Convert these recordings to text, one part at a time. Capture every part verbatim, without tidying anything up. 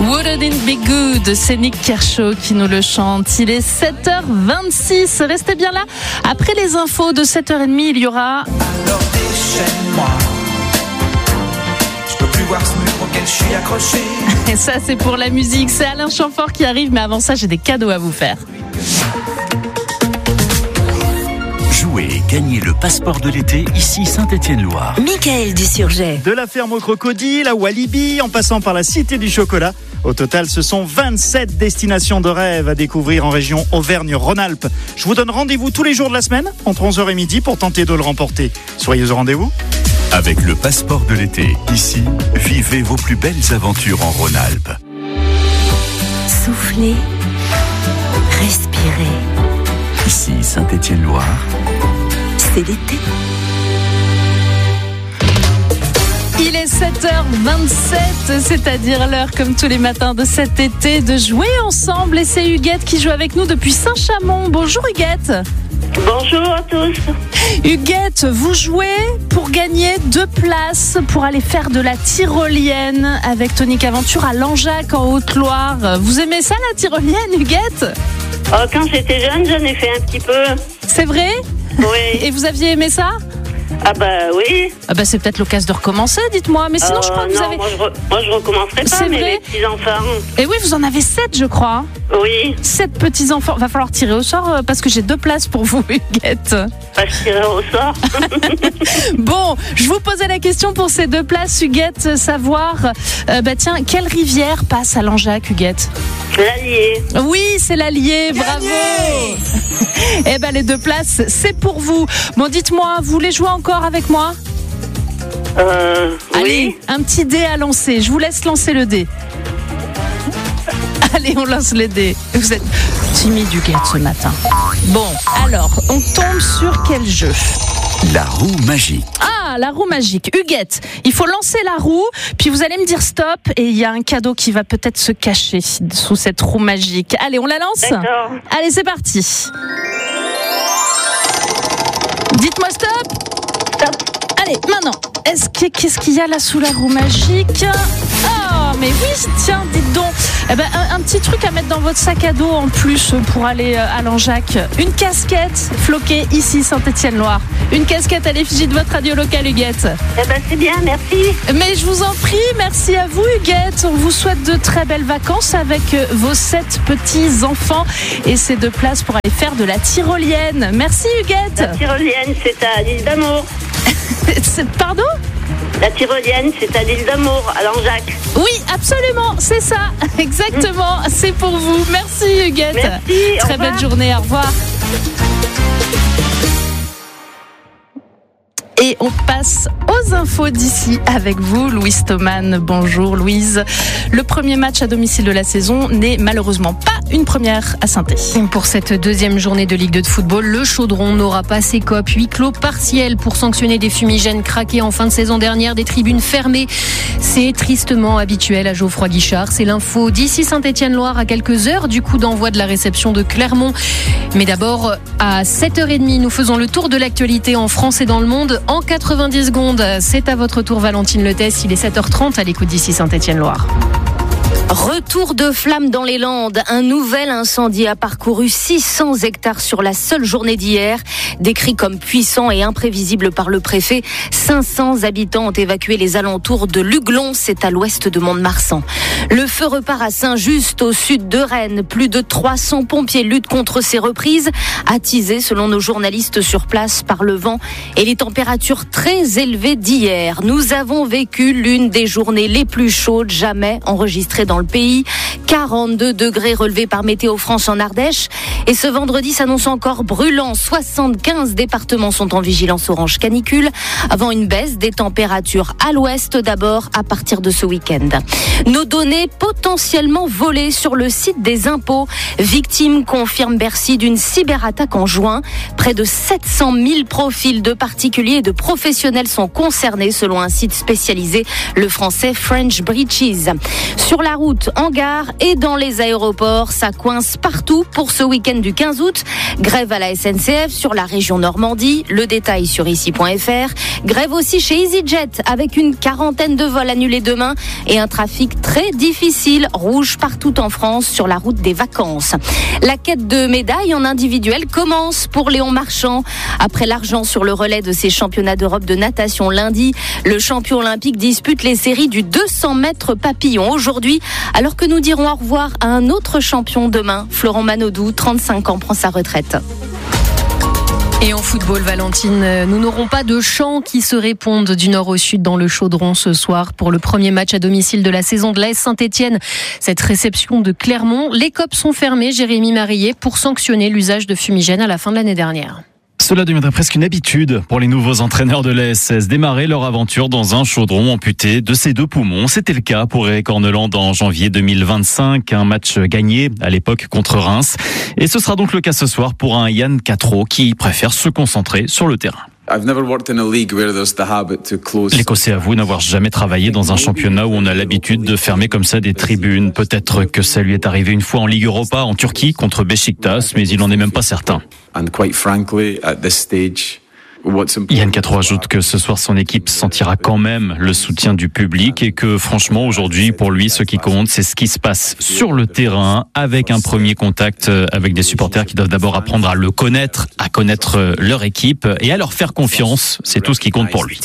Wouldn't it be good, c'est Nick Kershaw qui nous le chante. Il est sept heures vingt-six, restez bien là. Après les infos de sept heures trente, il y aura... Alors déchaîne-moi, je peux plus voir ce mur auquel je suis accroché. Et ça c'est pour la musique, c'est Alain Chamfort qui arrive, mais avant ça j'ai des cadeaux à vous faire. Jouez et gagnez le passeport de l'été, ici Saint-Étienne-Loire. Mickaël Dusurget. De la ferme au crocodile à Walibi, en passant par la Cité du Chocolat. Au total, ce sont vingt-sept destinations de rêve à découvrir en région Auvergne-Rhône-Alpes. Je vous donne rendez-vous tous les jours de la semaine, entre onze heures et midi, pour tenter de le remporter. Soyez au rendez-vous. Avec le passeport de l'été, ici, vivez vos plus belles aventures en Rhône-Alpes. Soufflez, respirez. Ici Saint-Étienne-Loire. C'est l'été. Il est sept heures vingt-sept, c'est-à-dire l'heure, comme tous les matins de cet été, de jouer ensemble. Et c'est Huguette qui joue avec nous depuis Saint-Chamond. Bonjour Huguette. Bonjour à tous. Huguette, vous jouez pour gagner deux places pour aller faire de la tyrolienne avec Tonique Aventure à Langeac en Haute-Loire. Vous aimez ça, la tyrolienne, Huguette ? Oh, quand j'étais jeune, j'en ai fait un petit peu. C'est vrai ? Oui. Et vous aviez aimé ça ? Ah bah oui. Ah bah c'est peut-être l'occasion de recommencer, dites-moi. Mais sinon, euh, je crois que non, vous avez... moi je, re... moi, je recommencerai pas, C'est mais vrai les petits-enfants... Et oui, vous en avez sept, je crois. Oui. Sept petits-enfants. Va falloir tirer au sort euh, parce que j'ai deux places pour vous, Huguette. Pas tirer au sort. Bon, je vous posais la question pour ces deux places, Huguette, savoir... Euh, bah tiens, quelle rivière passe à Langeac, Huguette ? L'Allier. Oui, c'est l'Allier, bravo. Eh ben les deux places, c'est pour vous. Bon, dites-moi, vous voulez jouer encore avec moi ? Euh, Allez, oui. un petit dé à lancer. Je vous laisse lancer le dé. Allez, on lance les dés. Vous êtes timide, Huguette, ce matin. Bon, alors, on tombe sur quel jeu ? La roue magique. Ah, la roue magique. Huguette, il faut lancer la roue, puis vous allez me dire stop, et il y a un cadeau qui va peut-être se cacher sous cette roue magique. Allez, on la lance ? D'accord. Allez, c'est parti. Dites-moi stop. Stop. Allez, maintenant, est-ce que, qu'est-ce qu'il y a là sous la roue magique ? Oh, mais oui, tiens, dites donc. Eh ben, un, un petit truc à mettre dans votre sac à dos en plus pour aller à Langeac. Une casquette floquée ici, Saint-Étienne-Loire. Une casquette à l'effigie de votre radio locale, Huguette. Eh ben c'est bien, merci. Mais je vous en prie, merci à vous, Huguette. On vous souhaite de très belles vacances avec vos sept petits-enfants et ces deux places pour aller faire de la tyrolienne. Merci, Huguette. La tyrolienne, c'est à l'île d'Amour. Pardon ? La tyrolienne, c'est à l'île d'Amour, à Langeac. Oui, absolument, c'est ça, exactement, c'est pour vous. Merci Huguette. Merci, très belle journée, au revoir. Et on passe aux infos d'ici avec vous, Louise Thoman. Bonjour Louise. Le premier match à domicile de la saison n'est malheureusement pas une première à Saint-Étienne. Pour cette deuxième journée de Ligue deux de football, le Chaudron n'aura pas ses copes. Huis clos partiel pour sanctionner des fumigènes craqués en fin de saison dernière, des tribunes fermées. C'est tristement habituel à Geoffroy Guichard. C'est l'info d'ici Saint-Étienne-Loire à quelques heures du coup d'envoi de la réception de Clermont. Mais d'abord, à sept heures trente, nous faisons le tour de l'actualité en France et dans le monde en quatre-vingt-dix secondes. C'est à votre tour, Valentine Letès. Il est sept heures trente à l'écoute d'ici Saint-Étienne-Loire. Retour de flammes dans les Landes. Un nouvel incendie a parcouru six cents hectares sur la seule journée d'hier. Décrit comme puissant et imprévisible par le préfet, cinq cents habitants ont évacué les alentours de Luglon, c'est à l'ouest de Mont-de-Marsan. Le feu repart à Saint-Just, au sud de Rennes. Plus de trois cents pompiers luttent contre ces reprises, attisées selon nos journalistes sur place par le vent et les températures très élevées d'hier. Nous avons vécu l'une des journées les plus chaudes jamais enregistrées dans le pays. quarante-deux degrés relevés par Météo France en Ardèche. Et ce vendredi s'annonce encore brûlant. soixante-quinze départements sont en vigilance orange canicule, avant une baisse des températures à l'ouest d'abord à partir de ce week-end. Nos données potentiellement volées sur le site des impôts. Victime, confirme Bercy, d'une cyberattaque en juin. Près de sept cent mille profils de particuliers et de professionnels sont concernés selon un site spécialisé, le français French Breaches. Sur la route, en gare et dans les aéroports. Ça coince partout pour ce week-end du quinze août. Grève à la S N C F sur la région Normandie. Le détail sur ici point f r. Grève aussi chez EasyJet avec une quarantaine de vols annulés demain et un trafic très difficile, rouge partout en France sur la route des vacances. La quête de médailles en individuel commence pour Léon Marchand. Après l'argent sur le relais de ses championnats d'Europe de natation lundi, le champion olympique dispute les séries du deux cents mètres papillon aujourd'hui, alors que nous dirons au revoir à un autre champion demain. Florent Manodou, trente-cinq ans, prend sa retraite. Et en football, Valentine, nous n'aurons pas de chants qui se répondent du nord au sud dans le Chaudron ce soir pour le premier match à domicile de la saison de l'A S Saint-Etienne. Cette réception de Clermont, les copes sont fermées, Jérémy Marillet, pour sanctionner l'usage de fumigène à la fin de l'année dernière. Cela deviendrait presque une habitude pour les nouveaux entraîneurs de l'A S S. Démarrer leur aventure dans un chaudron amputé de ses deux poumons. C'était le cas pour Eric Orneland en janvier deux mille vingt-cinq. Un match gagné à l'époque contre Reims. Et ce sera donc le cas ce soir pour un Yann Catreau qui préfère se concentrer sur le terrain. L'Écossais avoue n'avoir jamais travaillé dans un championnat où on a l'habitude de fermer comme ça des tribunes. Peut-être que ça lui est arrivé une fois en Ligue Europa en Turquie contre Beşiktaş, mais il n'en est même pas certain. Yann Catreau ajoute que ce soir son équipe sentira quand même le soutien du public et que franchement aujourd'hui pour lui ce qui compte c'est ce qui se passe sur le terrain avec un premier contact avec des supporters qui doivent d'abord apprendre à le connaître, à connaître leur équipe et à leur faire confiance. C'est tout ce qui compte pour lui.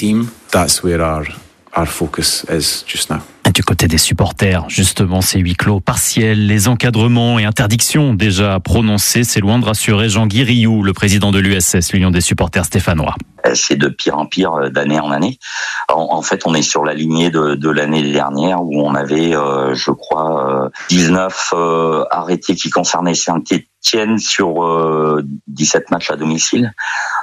Du côté des supporters, justement, ces huis clos partiels, les encadrements et interdictions déjà prononcés, c'est loin de rassurer Jean-Guy Rioux, le président de l'U S S, l'Union des supporters stéphanois. C'est de pire en pire d'année en année. En, en fait, on est sur la lignée de, de l'année dernière où on avait, euh, je crois, euh, dix-neuf euh, arrêtés qui concernaient Saint-Etienne sur euh, dix-sept matchs à domicile.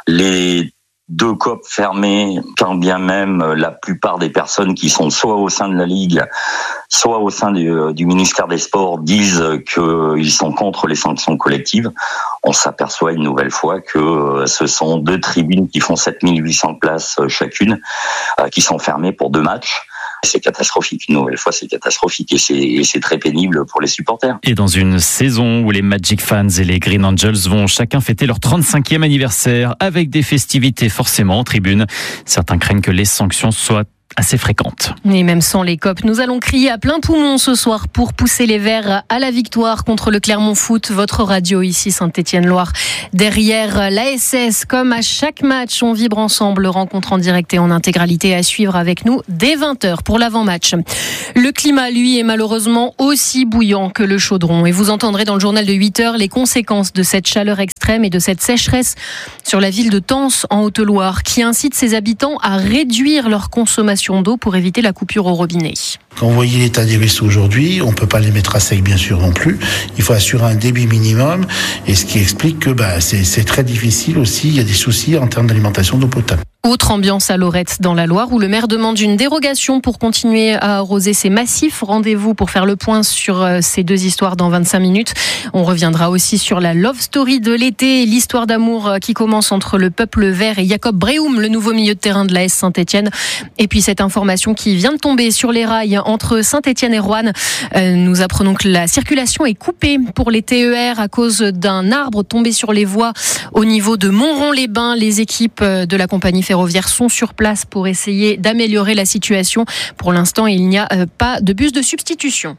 Les deux copes fermées, quand bien même la plupart des personnes qui sont soit au sein de la Ligue, soit au sein du, du ministère des Sports disent qu'ils sont contre les sanctions collectives. On s'aperçoit une nouvelle fois que ce sont deux tribunes qui font sept mille huit cents places chacune, qui sont fermées pour deux matchs. C'est catastrophique, une nouvelle fois c'est catastrophique et c'est, et c'est très pénible pour les supporters. Et dans une saison où les Magic Fans et les Green Angels vont chacun fêter leur trente-cinquième anniversaire avec des festivités forcément en tribune, certains craignent que les sanctions soient assez fréquente. Et même sans les copes, nous allons crier à plein poumon ce soir pour pousser les Verts à la victoire contre le Clermont Foot. Votre radio ici, Saint-Étienne-Loire. Derrière l'A S S, comme à chaque match, on vibre ensemble. Rencontre en direct et en intégralité à suivre avec nous dès vingt heures pour l'avant-match. Le climat, lui, est malheureusement aussi bouillant que le chaudron. Et vous entendrez dans le journal de huit heures les conséquences de cette chaleur extrême et de cette sécheresse sur la ville de Tence en Haute-Loire, qui incite ses habitants à réduire leur consommation d'eau pour éviter la coupure au robinet. Quand vous voyez l'état des ruisseaux aujourd'hui, on ne peut pas les mettre à sec bien sûr non plus. Il faut assurer un débit minimum et ce qui explique que bah, c'est, c'est très difficile aussi, il y a des soucis en termes d'alimentation d'eau potable. Autre ambiance à Lorette dans la Loire où le maire demande une dérogation pour continuer à arroser ses massifs. Rendez-vous pour faire le point sur ces deux histoires dans vingt-cinq minutes. On reviendra aussi sur la love story de l'été, l'histoire d'amour qui commence entre le peuple vert et Jacob Breum, le nouveau milieu de terrain de l'A S Saint-Etienne. Et puis cette information qui vient de tomber sur les rails entre Saint-Etienne et Roanne. Euh, nous apprenons que la circulation est coupée pour les T E R à cause d'un arbre tombé sur les voies au niveau de Montron-les-Bains. Les équipes de la compagnie ferroviaire sont sur place pour essayer d'améliorer la situation. Pour l'instant, il n'y a pas de bus de substitution.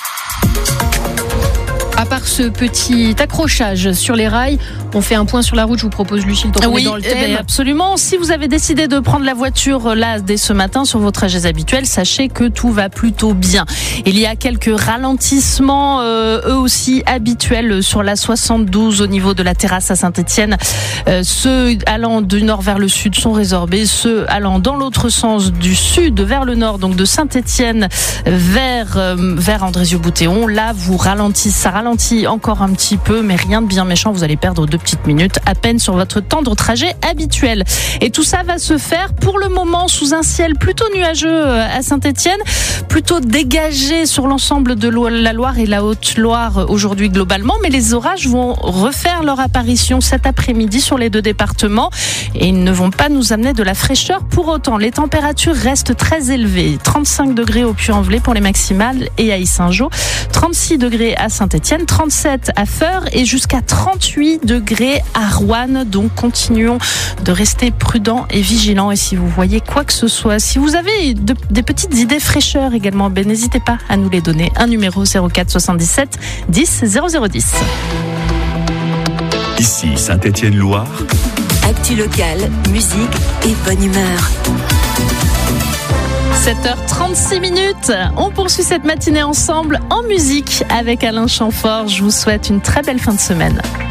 À part ce petit accrochage sur les rails, on fait un point sur la route. Je vous propose, Lucille, de tomber oui, dans le thème. Eh bien, absolument. Si vous avez décidé de prendre la voiture là dès ce matin sur vos trajets habituels, sachez que tout va plutôt bien. Il y a quelques ralentissements, euh, eux aussi habituels, sur la soixante-douze au niveau de la terrasse à Saint-Etienne. Euh, ceux allant du nord vers le sud sont résorbés. Ceux allant dans l'autre sens, du sud vers le nord, donc de Saint-Etienne vers euh, vers Andrézieux-Bouthéon, là vous ralentissez, ça ralentit encore un petit peu, mais rien de bien méchant. Vous allez perdre deux petites minutes à peine sur votre temps de trajet habituel. Et tout ça va se faire pour le moment sous un ciel plutôt nuageux à Saint-Étienne, plutôt dégagé sur l'ensemble de la Loire et la Haute-Loire aujourd'hui globalement, mais les orages vont refaire leur apparition cet après-midi sur les deux départements et ils ne vont pas nous amener de la fraîcheur pour autant. Les températures restent très élevées, trente-cinq degrés au Puy-en-Velay pour les maximales et à Yssingeaux, trente-six degrés à Saint-Étienne, trente-sept à Feurs et jusqu'à trente-huit degrés à Roanne. Donc continuons de rester prudents et vigilants. Et si vous voyez quoi que ce soit, si vous avez de, des petites idées fraîcheur également, ben n'hésitez pas à nous les donner. Un numéro zéro quatre soixante-dix-sept dix zéro zéro dix. Ici Saint-Étienne-Loire. Actu locale, musique et bonne humeur. sept heures trente-six minutes. On poursuit cette matinée ensemble en musique avec Alain Chamfort. Je vous souhaite une très belle fin de semaine.